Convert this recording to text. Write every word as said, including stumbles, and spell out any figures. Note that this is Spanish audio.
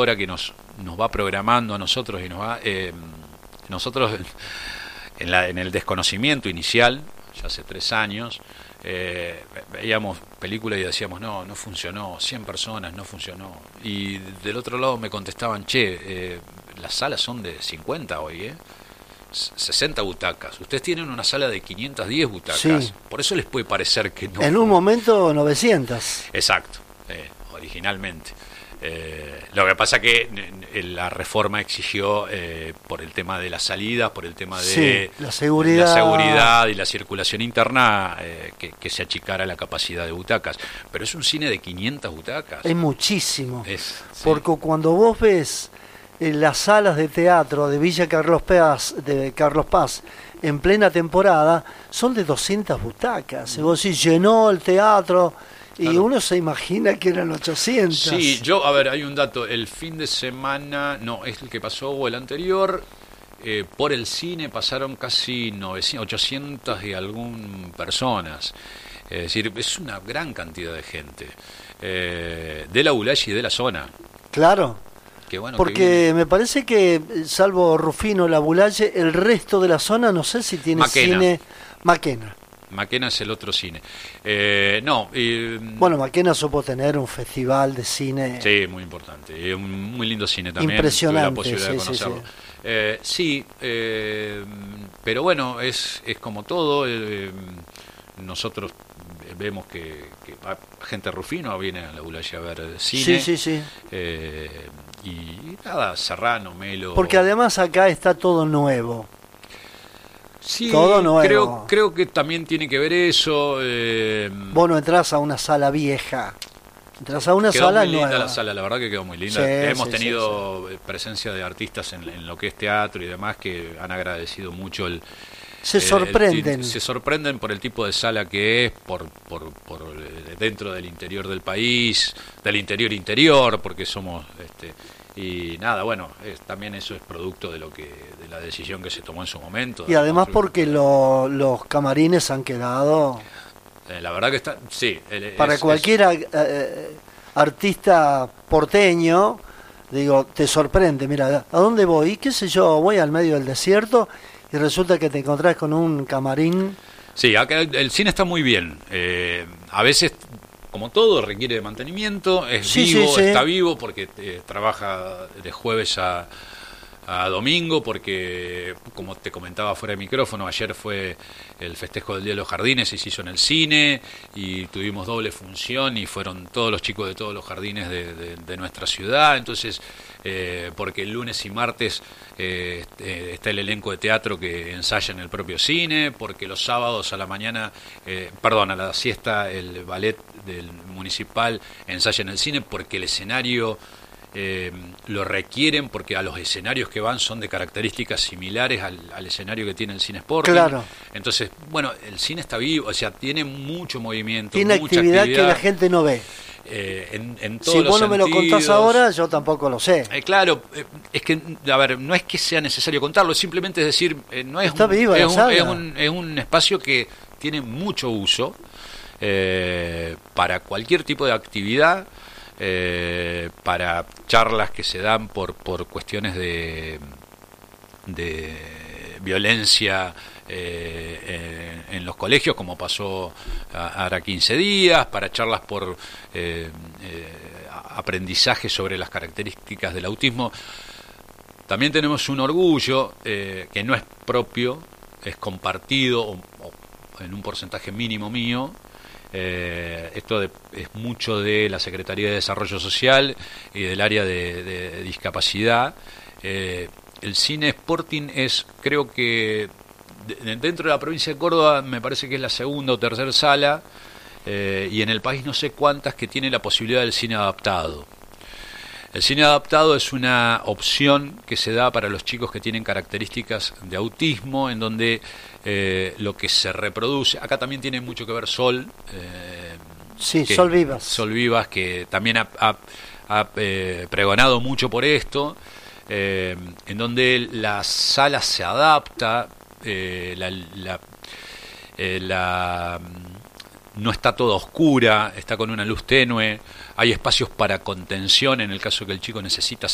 productora que nos, nos va programando a nosotros y nos va... Eh, nosotros, en, la, en el desconocimiento inicial, ya hace tres años, eh, veíamos películas y decíamos, no, no funcionó, cien personas, no funcionó. Y del otro lado me contestaban, che, eh, las salas son de cincuenta hoy, ¿eh? sesenta butacas. Ustedes tienen una sala de quinientas diez butacas. Sí. Por eso les puede parecer que no. En un momento novecientas. Exacto, eh, originalmente. Eh, lo que pasa que eh, la reforma exigió eh, por el tema de las salidas, por el tema de sí, la, seguridad. la seguridad y la circulación interna, eh, que, que se achicara la capacidad de butacas. Pero es un cine de quinientas butacas. Es muchísimo. Es, sí. Porque cuando vos ves en las salas de teatro de Villa Carlos Paz, de Carlos Paz, en plena temporada, son de doscientas butacas. Y vos decís, llenó el teatro, y claro, uno se imagina que eran ochocientas. Sí, yo, a ver, hay un dato, el fin de semana, no, es el que pasó o el anterior, eh, por el cine pasaron casi novecientas, ochocientas y algún personas. Es decir, es una gran cantidad de gente, eh, de la Bulaya y de la zona. Claro. Bueno, porque me parece que, salvo Rufino, la Bulaye, el resto de la zona, no sé si tiene Maquena. cine. Maquena. Maquena es el otro cine. Eh, no. Eh, bueno, Maquena supo tener un festival de cine. Sí, muy importante. Y un muy lindo cine también. Impresionante. Tuve la posibilidad sí, de conocerlo. Sí, sí. Eh, sí eh, pero bueno, es, es como todo. Eh, nosotros vemos que, que gente Rufino viene a la Bulaya a ver cine. Sí, sí, sí. Eh, y nada, Serrano, Melo. Porque además acá está todo nuevo. Sí, todo nuevo. Creo, creo que también tiene que ver eso. Eh, Vos no entrás a una sala vieja. Entras a una quedó sala muy linda nueva. La sala, la verdad que quedó muy linda. Sí, Hemos sí, tenido sí, sí. presencia de artistas en, en lo que es teatro y demás que han agradecido mucho el. Se el, sorprenden. El, se sorprenden por el tipo de sala que es, por, por, por dentro del interior del país, del interior interior, porque somos. Este, y nada, bueno, es, también eso es producto de lo que de la decisión que se tomó en su momento. Y además porque lo, los camarines han quedado. Eh, la verdad que está, sí. El, para es, cualquier es, eh, artista porteño, digo, te sorprende. Mira, ¿a dónde voy? ¿Qué sé yo? Voy al medio del desierto y resulta que te encontrás con un camarín. Sí, acá el, el cine está muy bien. Eh, a veces, como todo, requiere de mantenimiento. Es sí, vivo, sí, sí. está vivo porque eh, trabaja de jueves a, a domingo, porque, como te comentaba fuera de micrófono, ayer fue el festejo del Día de los Jardines y se hizo en el cine y tuvimos doble función y fueron todos los chicos de todos los jardines de, de, de nuestra ciudad. Entonces, eh, porque el lunes y martes eh, está el elenco de teatro que ensaya en el propio cine, porque los sábados a la mañana, eh, perdón, a la siesta el ballet del municipal ensaya en el cine, porque el escenario eh, lo requieren, porque a los escenarios que van son de características similares al, al escenario que tiene el cine Sporting. Claro. Entonces, bueno, el cine está vivo, o sea, tiene mucho movimiento, tiene mucha actividad, actividad que la gente no ve. Eh, en, en todos si los vos no sentidos. Me lo contás ahora, yo tampoco lo sé. Eh, claro, eh, es que, a ver, no es que sea necesario contarlo, simplemente es decir, eh, no es Está un, viva es, la un, sala. es, un, es un espacio que tiene mucho uso eh, para cualquier tipo de actividad, eh, para charlas que se dan por, por cuestiones de, de violencia Eh, en, en los colegios, como pasó ahora quince días, para charlas por eh, eh, aprendizaje sobre las características del autismo. También tenemos un orgullo eh, que no es propio, es compartido o, o en un porcentaje mínimo mío. Eh, esto de, es mucho de la Secretaría de Desarrollo Social y del área de, de discapacidad. Eh, el cine Sporting es, creo que dentro de la provincia de Córdoba me parece que es la segunda o tercera sala, eh, y en el país no sé cuántas que tiene la posibilidad del cine adaptado. El cine adaptado es una opción que se da para los chicos que tienen características de autismo, en donde eh, lo que se reproduce, acá también tiene mucho que ver Sol, eh, sí, que, Sol Vivas, Sol Vivas, que también ha, ha, ha eh, pregonado mucho por esto, eh, en donde la sala se adapta. Eh, la, la, eh, la no está toda oscura, está con una luz tenue, hay espacios para contención en el caso que el chico necesita